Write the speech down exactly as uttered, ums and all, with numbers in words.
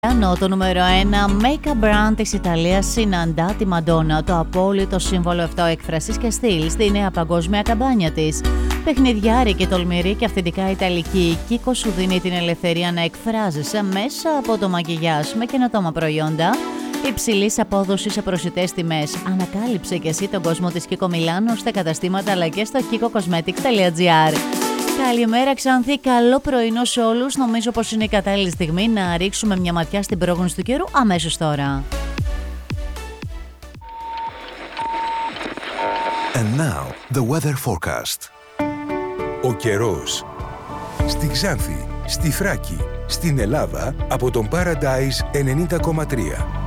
Το νούμερο ένα make-up brand της Ιταλίας συναντά τη Μαντόνα, το απόλυτο σύμβολο αυτό έκφρασης και στυλ στη νέα παγκόσμια καμπάνια της. Παιχνιδιάρη και τολμηρή και αυθεντικά ιταλική, η Κίκο σου δίνει την ελευθερία να εκφράζεσαι μέσα από το μακιγιάζ με καινοτόμα προϊόντα υψηλής απόδοσης σε προσιτές τιμές. Ανακάλυψε και εσύ τον κόσμο της Κίκο Μιλάνο στα καταστήματα αλλά και στο κίκο κοσμέτικς τελεία τζι άρ. Καλημέρα Ξάνθη, καλό πρωινό σε όλους. Νομίζω πως είναι η κατάλληλη στιγμή να ρίξουμε μια ματιά στην πρόγνωση του καιρού αμέσως τώρα. And now, the weather forecast. Ο καιρός. Στη Ξάνθη, στη Θράκη, στην Ελλάδα, από τον Paradise ενενήντα κόμμα τρία.